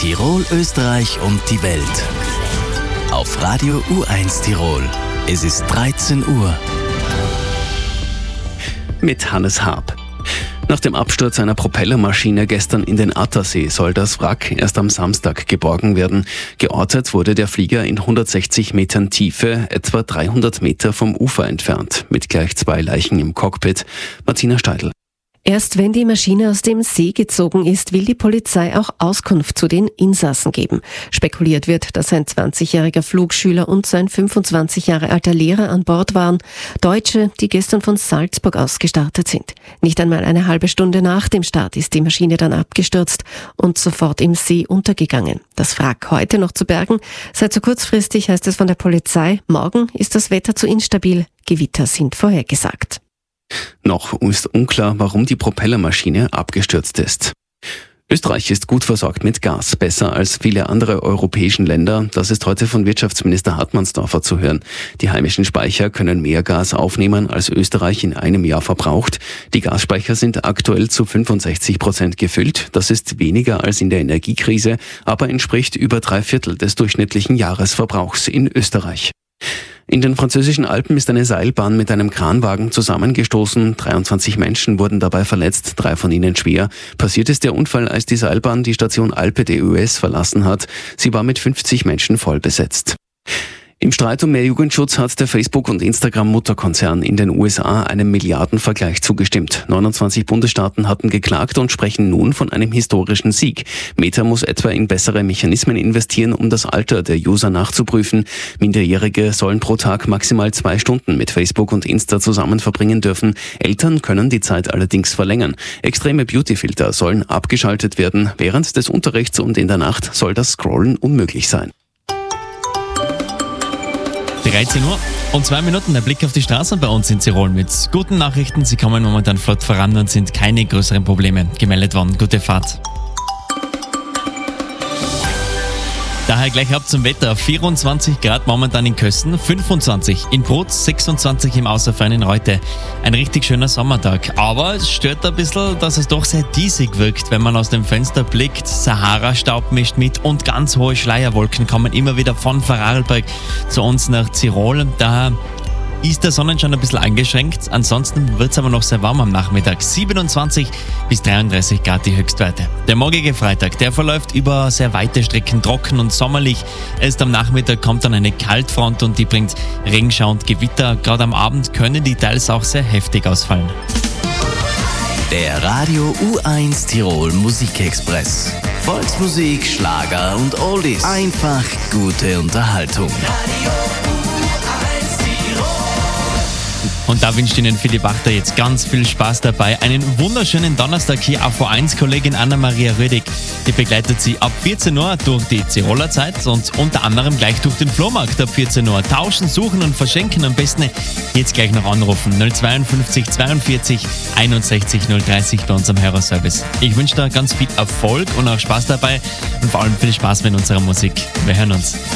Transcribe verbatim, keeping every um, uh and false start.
Tirol, Österreich und die Welt. Auf Radio U eins Tirol. Es ist dreizehn Uhr. Mit Hannes Haab. Nach dem Absturz einer Propellermaschine gestern in den Attersee soll das Wrack erst am Samstag geborgen werden. Geortet wurde der Flieger in hundertsechzig Metern Tiefe, etwa dreihundert Meter vom Ufer entfernt, mit gleich zwei Leichen im Cockpit. Martina Steidl. Erst wenn die Maschine aus dem See gezogen ist, will die Polizei auch Auskunft zu den Insassen geben. Spekuliert wird, dass ein zwanzigjähriger Flugschüler und sein fünfundzwanzig Jahre alter Lehrer an Bord waren. Deutsche, die gestern von Salzburg aus gestartet sind. Nicht einmal eine halbe Stunde nach dem Start ist die Maschine dann abgestürzt und sofort im See untergegangen. Das Wrack heute noch zu bergen sei zu kurzfristig, heißt es von der Polizei. Morgen ist das Wetter zu instabil. Gewitter sind vorhergesagt. Noch ist unklar, warum die Propellermaschine abgestürzt ist. Österreich ist gut versorgt mit Gas, besser als viele andere europäischen Länder. Das ist heute von Wirtschaftsminister Hartmannsdorfer zu hören. Die heimischen Speicher können mehr Gas aufnehmen, als Österreich in einem Jahr verbraucht. Die Gasspeicher sind aktuell zu fünfundsechzig Prozent gefüllt. Das ist weniger als in der Energiekrise, aber entspricht über drei Viertel des durchschnittlichen Jahresverbrauchs in Österreich. In den französischen Alpen ist eine Seilbahn mit einem Kranwagen zusammengestoßen. dreiundzwanzig Menschen wurden dabei verletzt, drei von ihnen schwer. Passiert ist der Unfall, als die Seilbahn die Station Alpe d'Huez verlassen hat. Sie war mit fünfzig Menschen voll besetzt. Im Streit um mehr Jugendschutz hat der Facebook- und Instagram-Mutterkonzern in den U S A einem Milliardenvergleich zugestimmt. neunundzwanzig Bundesstaaten hatten geklagt und sprechen nun von einem historischen Sieg. Meta muss etwa in bessere Mechanismen investieren, um das Alter der User nachzuprüfen. Minderjährige sollen pro Tag maximal zwei Stunden mit Facebook und Insta zusammen verbringen dürfen. Eltern können die Zeit allerdings verlängern. Extreme Beautyfilter sollen abgeschaltet werden. Während des Unterrichts und in der Nacht soll das Scrollen unmöglich sein. dreizehn Uhr und zwei Minuten der Blick auf die Straßen bei uns in Tirol mit guten Nachrichten. Sie kommen momentan flott voran und sind keine größeren Probleme gemeldet worden. Gute Fahrt. Daher gleich ab zum Wetter. vierundzwanzig Grad momentan in Kössen, fünfundzwanzig in Brot, sechsundzwanzig im Außerfern in Reute. Ein richtig schöner Sommertag. Aber es stört ein bisschen, dass es doch sehr diesig wirkt, wenn man aus dem Fenster blickt. Sahara-Staub mischt mit und ganz hohe Schleierwolken kommen immer wieder von Vorarlberg zu uns nach Tirol. Daher ist der Sonnenschein ein bisschen eingeschränkt. Ansonsten wird es aber noch sehr warm am Nachmittag. siebenundzwanzig bis dreiunddreißig Grad die Höchstwerte. Der morgige Freitag, der verläuft über sehr weite Strecken trocken und sommerlich. Erst am Nachmittag kommt dann eine Kaltfront und die bringt Regenschauer und Gewitter. Gerade am Abend können die teils auch sehr heftig ausfallen. Der Radio U eins Tirol Musikexpress. Volksmusik, Schlager und Oldies. Einfach gute Unterhaltung. Und da wünscht Ihnen Philipp Achter jetzt ganz viel Spaß dabei. Einen wunderschönen Donnerstag hier auf U eins. Kollegin Anna-Maria Rödig, die begleitet Sie ab vierzehn Uhr durch die Tiroler Zeit und unter anderem gleich durch den Flohmarkt ab vierzehn Uhr. Tauschen, suchen und verschenken am besten jetzt gleich noch anrufen. null zweiundfünfzig zweiundvierzig einundsechzig null dreißig bei unserem Hörerservice. Ich wünsche da ganz viel Erfolg und auch Spaß dabei und vor allem viel Spaß mit unserer Musik. Wir hören uns.